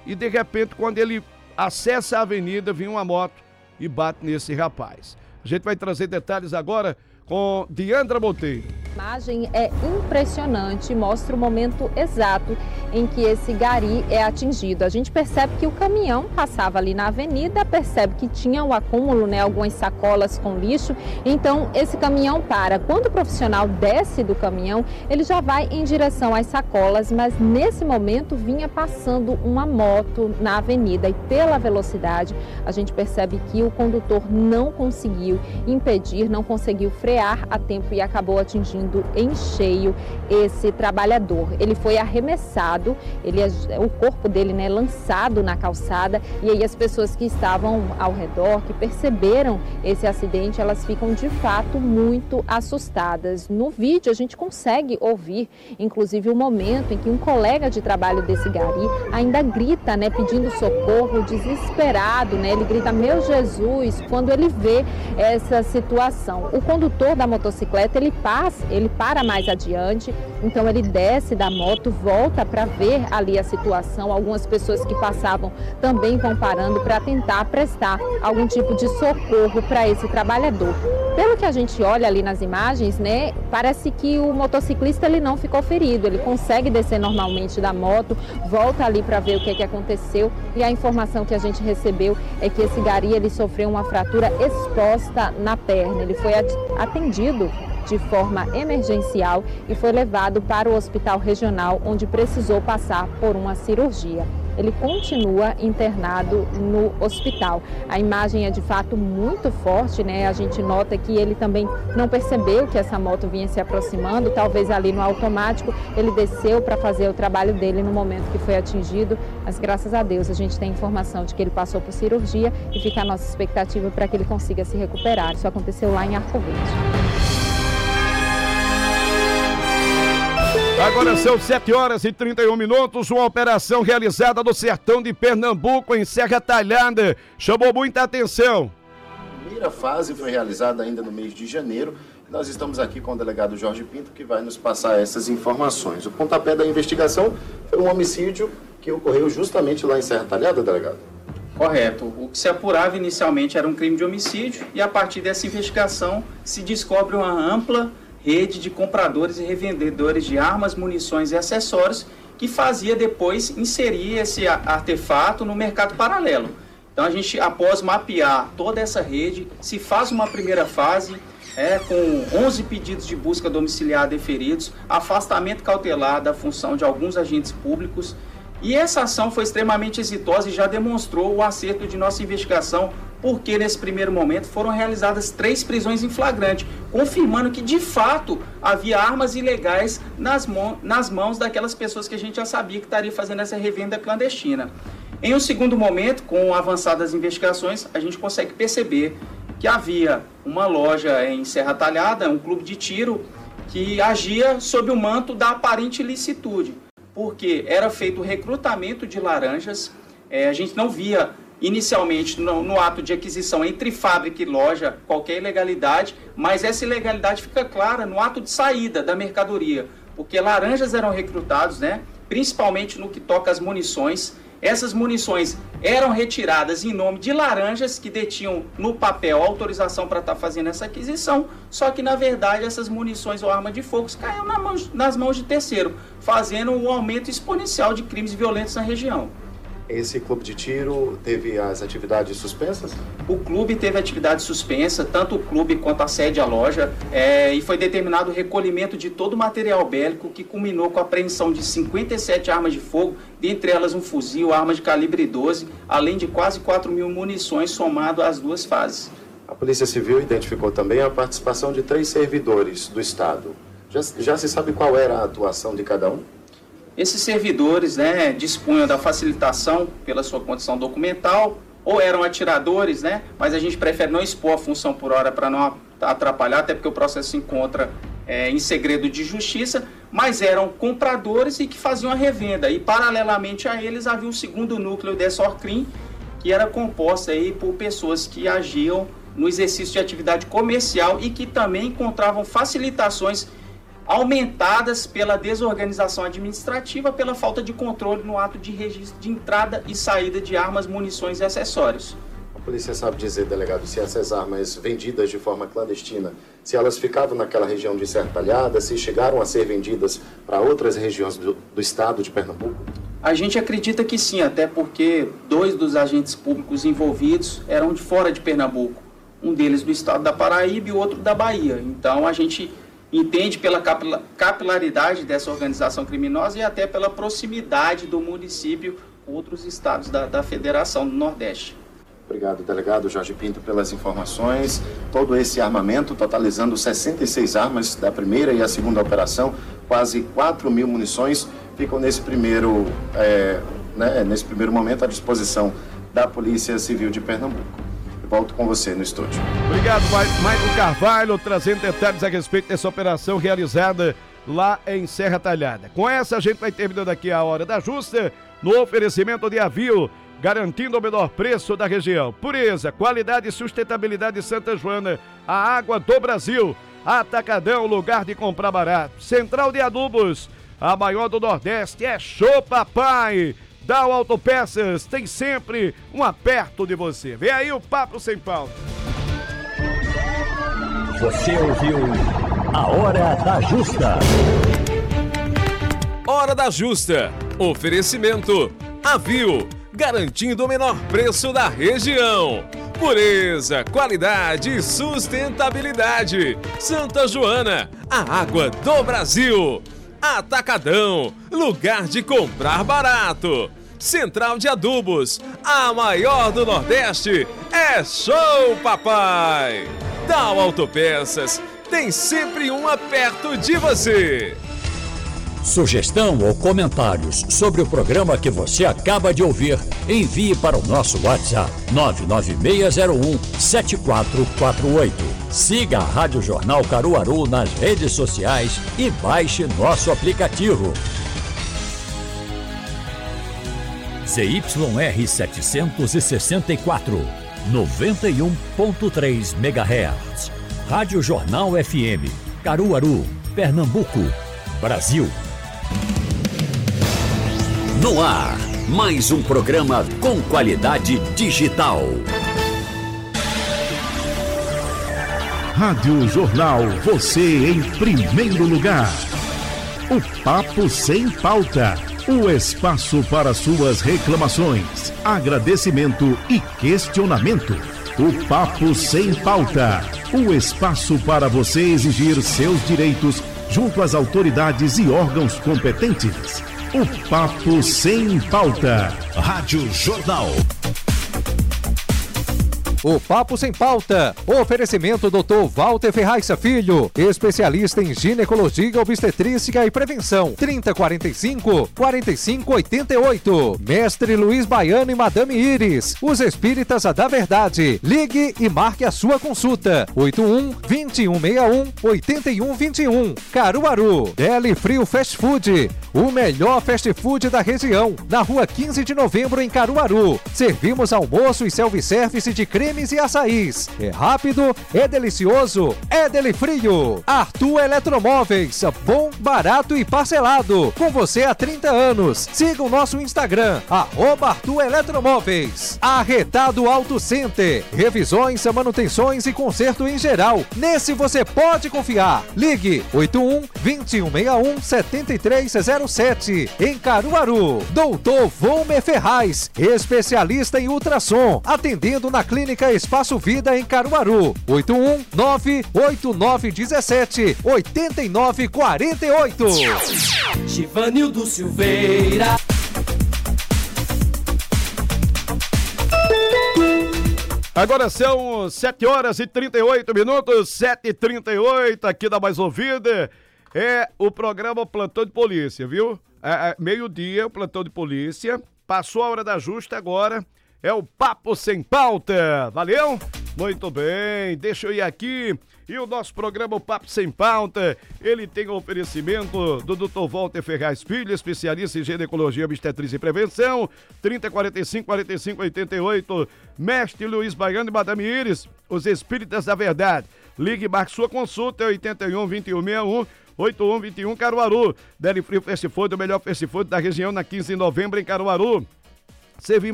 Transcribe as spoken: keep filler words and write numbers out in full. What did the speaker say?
e de repente, quando ele acessa a avenida, vem uma moto e bate nesse rapaz. A gente vai trazer detalhes agora com Diandra Monteiro. A imagem é impressionante, mostra o momento exato em que esse gari é atingido. A gente percebe que o caminhão passava ali na avenida, percebe que tinha um acúmulo, né, algumas sacolas com lixo, então esse caminhão para. Quando o profissional desce do caminhão, ele já vai em direção às sacolas, mas nesse momento vinha passando uma moto na avenida e pela velocidade a gente percebe que o condutor não conseguiu impedir, não conseguiu frear a tempo e acabou atingindo em cheio esse trabalhador. Ele foi arremessado, ele, o corpo dele, né, lançado na calçada, e aí as pessoas que estavam ao redor, que perceberam esse acidente, elas ficam de fato muito assustadas. No vídeo a gente consegue ouvir, inclusive, o momento em que um colega de trabalho desse gari ainda grita, né, pedindo socorro, desesperado, né, ele grita, meu Jesus, quando ele vê essa situação. O condutor da motocicleta, ele passa, ele para mais adiante, então ele desce da moto, volta para ver ali a situação. Algumas pessoas que passavam também vão parando para tentar prestar algum tipo de socorro para esse trabalhador. Pelo que a gente olha ali nas imagens, né, parece que o motociclista ele não ficou ferido, ele consegue descer normalmente da moto, volta ali para ver o que é que aconteceu, e a informação que a gente recebeu é que esse gari ele sofreu uma fratura exposta na perna. Ele foi atendido de forma emergencial e foi levado para o hospital regional, onde precisou passar por uma cirurgia. Ele continua internado no hospital. A imagem é de fato muito forte, né? A gente nota que ele também não percebeu que essa moto vinha se aproximando, talvez ali no automático ele desceu para fazer o trabalho dele no momento que foi atingido, mas graças a Deus a gente tem informação de que ele passou por cirurgia e fica a nossa expectativa para que ele consiga se recuperar. Isso aconteceu lá em Arco Verde. Agora são sete horas e trinta e um minutos, uma operação realizada no sertão de Pernambuco, em Serra Talhada, chamou muita atenção. A primeira fase foi realizada ainda no mês de janeiro. Nós estamos aqui com o delegado Jorge Pinto, que vai nos passar essas informações. O pontapé da investigação foi um homicídio que ocorreu justamente lá em Serra Talhada, delegado? Correto. O que se apurava inicialmente era um crime de homicídio e a partir dessa investigação se descobre uma ampla rede de compradores e revendedores de armas, munições e acessórios que fazia depois inserir esse artefato no mercado paralelo. Então a gente, após mapear toda essa rede, se faz uma primeira fase é, com onze pedidos de busca domiciliar deferidos, afastamento cautelar da função de alguns agentes públicos, e essa ação foi extremamente exitosa e já demonstrou o acerto de nossa investigação, porque nesse primeiro momento foram realizadas três prisões em flagrante, confirmando que de fato havia armas ilegais nas, mão, nas mãos daquelas pessoas que a gente já sabia que estaria fazendo essa revenda clandestina. Em um segundo momento, com o avançar das investigações, a gente consegue perceber que havia uma loja em Serra Talhada, um clube de tiro, que agia sob o manto da aparente ilicitude, porque era feito o recrutamento de laranjas, é, a gente não via inicialmente no, no ato de aquisição entre fábrica e loja qualquer ilegalidade, mas essa ilegalidade fica clara no ato de saída da mercadoria, porque laranjas eram recrutados, né, principalmente no que toca às munições. Essas munições eram retiradas em nome de laranjas que detinham no papel autorização para estar fazendo essa aquisição, só que na verdade essas munições ou armas de fogo caíam na mão, nas mãos de terceiro, fazendo um aumento exponencial de crimes violentos na região. Esse clube de tiro teve as atividades suspensas? O clube teve atividade suspensa, tanto o clube quanto a sede, a loja, é, e foi determinado o recolhimento de todo o material bélico, que culminou com a apreensão de cinquenta e sete armas de fogo, dentre elas um fuzil, arma de calibre doze, além de quase quatro mil munições somado às duas fases. A Polícia Civil identificou também a participação de três servidores do Estado. Já, já se sabe qual era a atuação de cada um? Esses servidores, né, dispunham da facilitação pela sua condição documental, ou eram atiradores, né, mas a gente prefere não expor a função por hora para não atrapalhar, até porque o processo se encontra é, em segredo de justiça, mas eram compradores e que faziam a revenda. E paralelamente a eles havia um segundo núcleo dessa Orcrim, que era composta aí por pessoas que agiam no exercício de atividade comercial e que também encontravam facilitações aumentadas pela desorganização administrativa, pela falta de controle no ato de registro de entrada e saída de armas, munições e acessórios. A polícia sabe dizer, delegado, se essas armas vendidas de forma clandestina, se elas ficavam naquela região de Serra Talhada, se chegaram a ser vendidas para outras regiões do, do estado de Pernambuco? A gente acredita que sim, até porque dois dos agentes públicos envolvidos eram de fora de Pernambuco. Um deles do estado da Paraíba e o outro da Bahia. Então a gente entende pela capilaridade dessa organização criminosa e até pela proximidade do município com outros estados da, da Federação do Nordeste. Obrigado, delegado Jorge Pinto, pelas informações. Todo esse armamento, totalizando sessenta e seis armas da primeira e a segunda operação, quase quatro mil munições, ficam nesse primeiro, é, né, nesse primeiro momento à disposição da Polícia Civil de Pernambuco. Volto com você no estúdio. Obrigado, Maicon Carvalho, trazendo detalhes a respeito dessa operação realizada lá em Serra Talhada. Com essa, a gente vai terminando aqui a Hora da Justa, no oferecimento de Avio, garantindo o menor preço da região. Pureza, qualidade e sustentabilidade Santa Joana, a água do Brasil. Atacadão, lugar de comprar barato. Central de Adubos, a maior do Nordeste, é Show Papai. Dow Autopeças, tem sempre um aperto de você. Vem aí o Papo Sem Pauta. Você ouviu a Hora da Justa. Hora da Justa. Oferecimento Avio, garantindo o menor preço da região. Pureza, qualidade e sustentabilidade. Santa Joana, a água do Brasil. Atacadão, lugar de comprar barato. Central de Adubos, a maior do Nordeste, é Show Papai. Dow Autopeças, tem sempre uma perto de você. Sugestão ou comentários sobre o programa que você acaba de ouvir, envie para o nosso WhatsApp nove nove seis zero um sete quatro quatro oito. Siga a Rádio Jornal Caruaru nas redes sociais e baixe nosso aplicativo. Z Y R setecentos e sessenta e quatro, noventa e um ponto três megahertz. Rádio Jornal F M, Caruaru, Pernambuco, Brasil. No ar, mais um programa com qualidade digital. Rádio Jornal, você em primeiro lugar. O Papo Sem Pauta, o espaço para suas reclamações, agradecimento e questionamento. O Papo Sem Pauta, o espaço para você exigir seus direitos junto às autoridades e órgãos competentes. O Papo Sem Pauta. Rádio Jornal. O Papo Sem Pauta. Oferecimento doutor Walter Ferraiça Filho, especialista em ginecologia, obstetrícia e prevenção. trinta e quarenta e cinco, quarenta e cinco oitenta e oito. Mestre Luiz Baiano e Madame Iris, os espíritas da verdade. Ligue e marque a sua consulta. oito um, vinte e um sessenta e um, oitenta e um vinte e um. Caruaru. Deli Frio Fast Food, o melhor fast food da região. Na rua quinze de novembro, em Caruaru. Servimos almoço e self-service de creme e açaís. É rápido, é delicioso, é Deli Frio. Arthur Eletromóveis, bom, barato e parcelado. Com você há trinta anos. Siga o nosso Instagram, arroba Arthur Eletromóveis. Arretado Auto Center, revisões, manutenções e conserto em geral. Nesse você pode confiar. Ligue oito um, vinte e um sessenta e um, setenta e três zero sete. Em Caruaru. Doutor Volmer Ferraz, especialista em ultrassom, atendendo na Clínica Espaço Vida em Caruaru. oito um nove oito nove um sete oito nove quatro oito. Givanildo Silveira. Agora são sete horas e trinta e oito minutos, sete e trinta e oito, aqui da Mais Ouvida. É o programa Plantão de Polícia, viu? É, é, meio-dia, o Plantão de Polícia. Passou a hora da justa agora. É o Papo Sem Pauta. Valeu? Muito bem. Deixa eu ir aqui. E o nosso programa, o Papo Sem Pauta, ele tem o oferecimento do doutor Walter Ferraz Filho, especialista em ginecologia, obstetrícia e prevenção, trinta, quarenta e cinco, quarenta e cinco, oitenta e oito. Mestre Luiz Baiano e Madame Iris, os espíritas da verdade. Ligue e marque sua consulta, oitenta e um, vinte e um, sessenta e um, oito um dois um, Caruaru. Deli Frio Fast Food, o melhor fast food da região, na quinze de novembro em Caruaru. Servimos